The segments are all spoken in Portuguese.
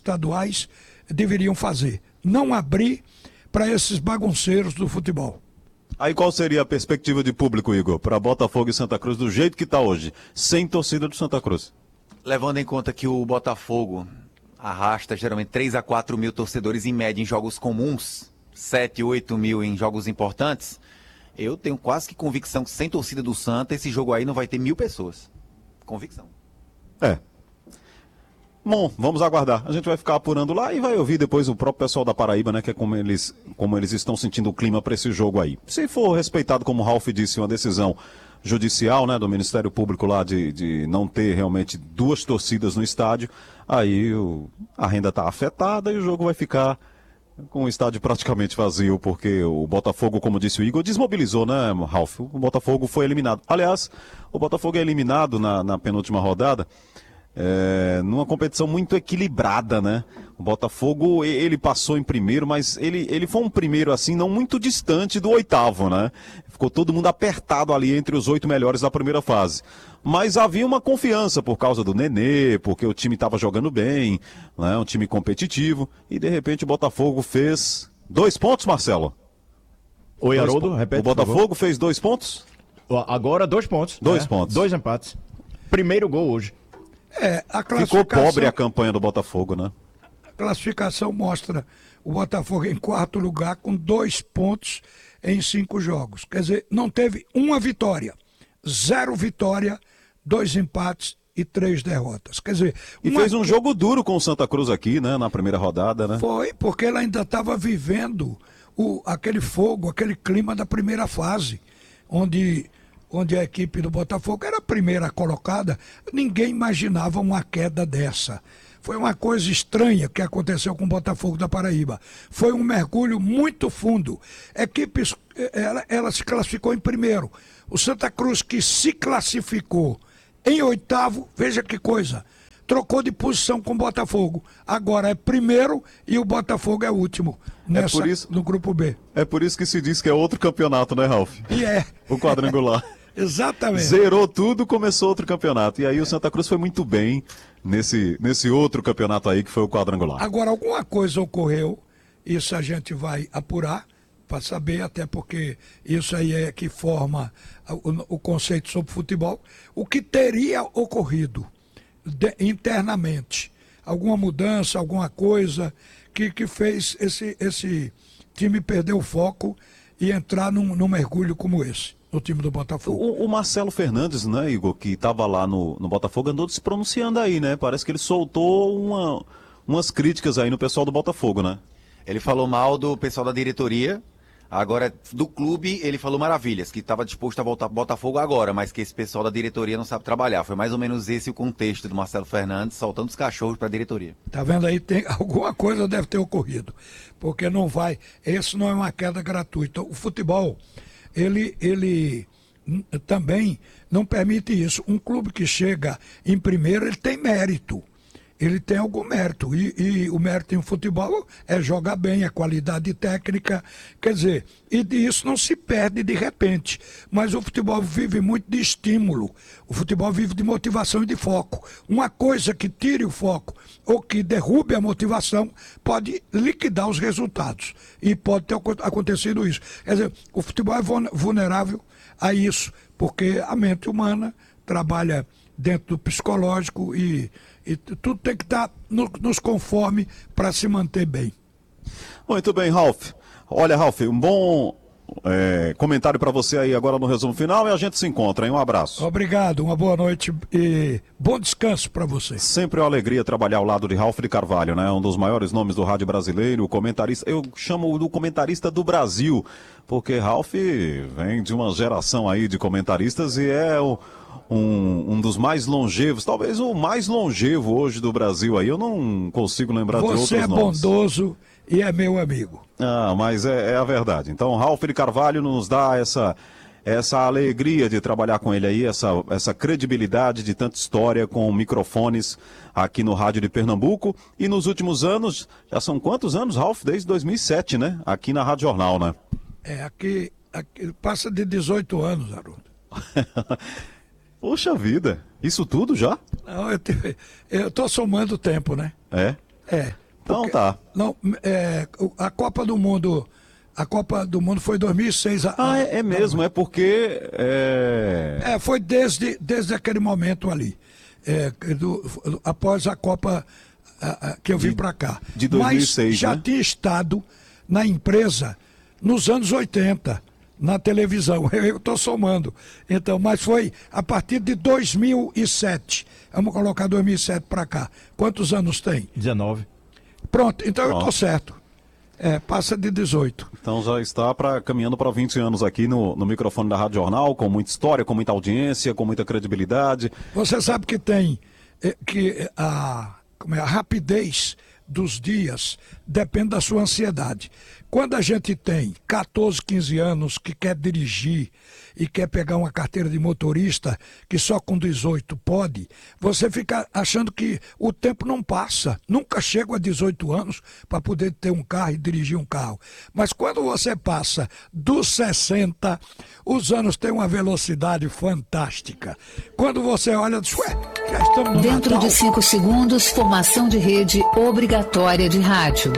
estaduais deveriam fazer. Não abrir para esses bagunceiros do futebol. Aí qual seria a perspectiva de público, Igor, para Botafogo e Santa Cruz do jeito que está hoje, sem torcida do Santa Cruz? Levando em conta que o Botafogo arrasta geralmente 3 a 4 mil torcedores em média em jogos comuns, 7, 8 mil em jogos importantes, eu tenho quase que convicção que sem torcida do Santa, esse jogo aí não vai ter 1.000 pessoas. Convicção. Bom, vamos aguardar. A gente vai ficar apurando lá e vai ouvir depois o próprio pessoal da Paraíba, né? Que é como eles estão sentindo o clima para esse jogo aí. Se for respeitado, como o Ralf disse, uma decisão judicial, né? Do Ministério Público lá de não ter realmente 2 torcidas no estádio, aí a renda está afetada e o jogo vai ficar com o estádio praticamente vazio, porque o Botafogo, como disse o Igor, desmobilizou, né, Ralf? O Botafogo foi eliminado. Aliás, o Botafogo é eliminado na penúltima rodada, numa competição muito equilibrada, né? O Botafogo, ele passou em primeiro, mas ele foi um primeiro, assim, não muito distante do 8º, né? Ficou todo mundo apertado ali entre os 8 melhores da primeira fase. Mas havia uma confiança por causa do Nenê, porque o time estava jogando bem, né? Um time competitivo, e de repente o Botafogo fez 2 pontos, Marcelo. Oi, Haroldo, repete. O Botafogo fez 2 pontos? Agora 2 pontos. 2 pontos. 2 empates. Primeiro gol hoje. A classificação... Ficou pobre a campanha do Botafogo, né? A classificação mostra o Botafogo em 4º lugar com 2 pontos em 5 jogos. Quer dizer, não teve uma vitória, 0 vitória, 2 empates e 3 derrotas. Quer dizer... E fez um jogo duro com o Santa Cruz aqui, né? Na primeira rodada, né? Foi, porque ela ainda estava vivendo aquele fogo, aquele clima da primeira fase, onde a equipe do Botafogo era a primeira colocada, ninguém imaginava uma queda dessa. Foi uma coisa estranha que aconteceu com o Botafogo da Paraíba. Foi um mergulho muito fundo. A equipe, ela se classificou em primeiro. O Santa Cruz, que se classificou em 8º, veja que coisa, trocou de posição com o Botafogo. Agora é primeiro e o Botafogo é último no grupo B. É por isso que se diz que é outro campeonato, né, Ralf? E o quadrangular. Exatamente. Zerou tudo, começou outro campeonato. E aí o Santa Cruz foi muito bem nesse outro campeonato aí que foi o quadrangular. Agora, alguma coisa ocorreu, isso a gente vai apurar para saber, até porque isso aí é que forma o conceito sobre futebol. O que teria ocorrido internamente? Alguma mudança, alguma coisa que fez esse time perder o foco e entrar num mergulho como esse? No time do Botafogo. O Marcelo Fernandes, né, Igor, que estava lá no Botafogo, andou se pronunciando aí, né? Parece que ele soltou umas críticas aí no pessoal do Botafogo, né? Ele falou mal do pessoal da diretoria, agora do clube ele falou maravilhas, que estava disposto a voltar para o Botafogo agora, mas que esse pessoal da diretoria não sabe trabalhar. Foi mais ou menos esse o contexto do Marcelo Fernandes, soltando os cachorros para a diretoria. Tá vendo aí? Alguma coisa deve ter ocorrido, porque não vai, isso não é uma queda gratuita. O futebol... Ele também não permite isso. Um clube que chega em primeiro, ele tem mérito. Ele tem algum mérito. E o mérito em futebol é jogar bem, é qualidade técnica. Quer dizer, e isso não se perde de repente. Mas o futebol vive muito de estímulo. O futebol vive de motivação e de foco. Uma coisa que tire o foco ou que derrube a motivação pode liquidar os resultados. E pode ter acontecido isso. Quer dizer, o futebol é vulnerável a isso, porque a mente humana trabalha dentro do psicológico e tudo tem que estar nos conforme para se manter bem. Muito bem, Ralf. Olha, Ralf, um bom comentário para você aí agora no resumo final e a gente se encontra, hein? Um abraço. Obrigado, uma boa noite e bom descanso para você. Sempre uma alegria trabalhar ao lado de Ralf de Carvalho, né? Um dos maiores nomes do rádio brasileiro, comentarista, eu chamo do comentarista do Brasil, porque Ralf vem de uma geração aí de comentaristas e é um dos mais longevos, talvez o mais longevo hoje do Brasil aí, eu não consigo lembrar de outros nomes. Você é bondoso e é meu amigo. Ah, mas é a verdade. Então, Ralf de Carvalho nos dá essa alegria de trabalhar com ele aí, essa credibilidade de tanta história com microfones aqui no rádio de Pernambuco. E nos últimos anos, já são quantos anos, Ralf? Desde 2007, né? Aqui na Rádio Jornal, né? Aqui passa de 18 anos, Haroldo. Poxa vida, isso tudo já? Não, eu tô somando o tempo, né? É? Então tá. Não, a Copa do Mundo foi 2006. É mesmo, é porque... Foi desde aquele momento ali, após a Copa que eu vim para cá. De 2006, mas já tinha estado na empresa nos anos 80, na televisão. Eu estou somando. Então, mas foi a partir de 2007. Vamos colocar 2007 para cá. Quantos anos tem? 19. Pronto, então eu estou certo. Passa de 18. Então já está caminhando para 20 anos aqui no microfone da Rádio Jornal, com muita história, com muita audiência, com muita credibilidade. Você sabe que tem a rapidez dos dias depende da sua ansiedade. Quando a gente tem 14, 15 anos que quer dirigir e quer pegar uma carteira de motorista que só com 18 pode, você fica achando que o tempo não passa. Nunca chega a 18 anos para poder ter um carro e dirigir um carro. Mas quando você passa dos 60, os anos têm uma velocidade fantástica. Quando você olha, diz, já estamos no Dentro Natal. de 5 segundos, formação de rede obrigatória de rádio.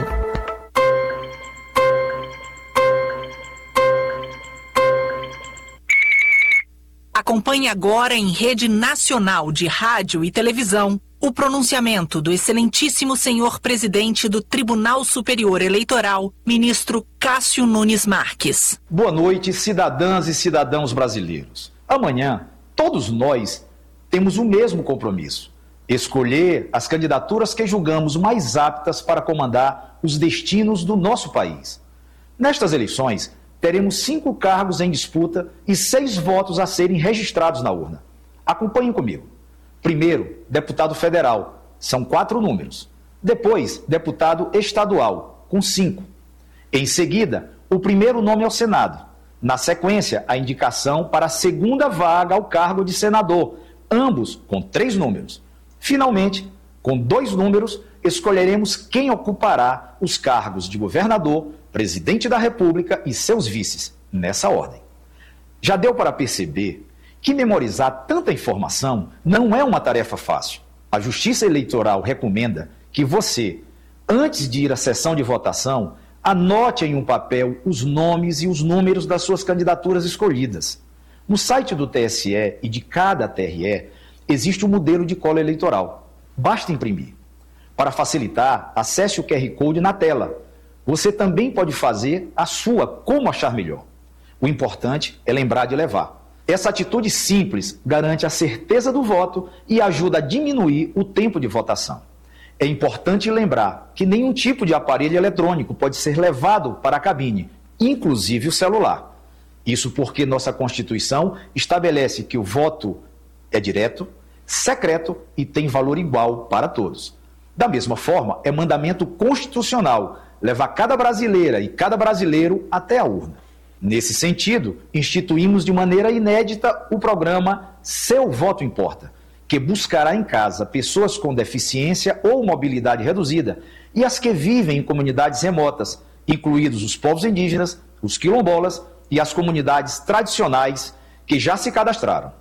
Acompanhe agora em rede nacional de rádio e televisão o pronunciamento do excelentíssimo senhor presidente do Tribunal Superior Eleitoral, ministro Cássio Nunes Marques. Boa noite, cidadãs e cidadãos brasileiros. Amanhã, todos nós temos o mesmo compromisso: escolher as candidaturas que julgamos mais aptas para comandar os destinos do nosso país. Nestas eleições, teremos 5 cargos em disputa e 6 votos a serem registrados na urna. Acompanhem comigo. Primeiro, deputado federal, são 4 números. Depois, deputado estadual, com 5. Em seguida, o primeiro nome ao Senado. Na sequência, a indicação para a segunda vaga ao cargo de senador, ambos com 3 números. Finalmente, com 2 números, escolheremos quem ocupará os cargos de governador, presidente da República e seus vices, nessa ordem. Já deu para perceber que memorizar tanta informação não é uma tarefa fácil. A Justiça Eleitoral recomenda que você, antes de ir à sessão de votação, anote em um papel os nomes e os números das suas candidaturas escolhidas. No site do TSE e de cada TRE, existe um modelo de cola eleitoral. Basta imprimir. Para facilitar, acesse o QR Code na tela. Você também pode fazer a sua como achar melhor. O importante é lembrar de levar. Essa atitude simples garante a certeza do voto e ajuda a diminuir o tempo de votação. É importante lembrar que nenhum tipo de aparelho eletrônico pode ser levado para a cabine, inclusive o celular. Isso porque nossa Constituição estabelece que o voto é direto, secreto e tem valor igual para todos. Da mesma forma, é mandamento constitucional levar cada brasileira e cada brasileiro até a urna. Nesse sentido, instituímos de maneira inédita o programa Seu Voto Importa, que buscará em casa pessoas com deficiência ou mobilidade reduzida e as que vivem em comunidades remotas, incluídos os povos indígenas, os quilombolas e as comunidades tradicionais que já se cadastraram.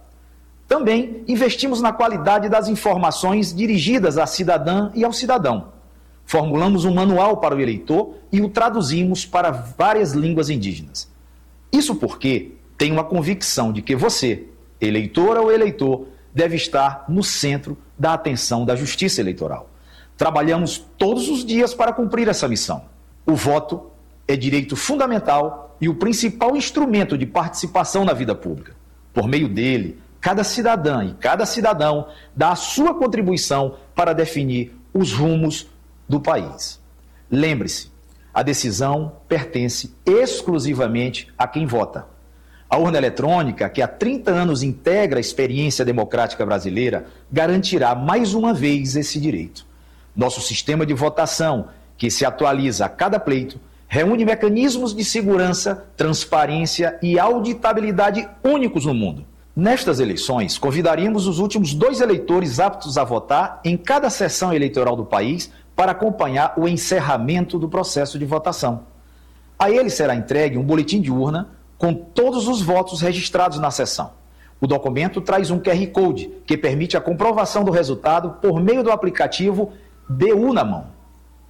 Também investimos na qualidade das informações dirigidas à cidadã e ao cidadão. Formulamos um manual para o eleitor e o traduzimos para várias línguas indígenas. Isso porque tenho uma convicção de que você, eleitora ou eleitor, deve estar no centro da atenção da Justiça Eleitoral. Trabalhamos todos os dias para cumprir essa missão. O voto é direito fundamental e o principal instrumento de participação na vida pública. Por meio dele, cada cidadã e cada cidadão dá a sua contribuição para definir os rumos do país. Lembre-se, a decisão pertence exclusivamente a quem vota. A urna eletrônica, que há 30 anos integra a experiência democrática brasileira, garantirá mais uma vez esse direito. Nosso sistema de votação, que se atualiza a cada pleito, reúne mecanismos de segurança, transparência e auditabilidade únicos no mundo. Nestas eleições, convidaríamos os últimos 2 eleitores aptos a votar em cada sessão eleitoral do país para acompanhar o encerramento do processo de votação. A ele será entregue um boletim de urna com todos os votos registrados na sessão. O documento traz um QR Code que permite a comprovação do resultado por meio do aplicativo BU na mão.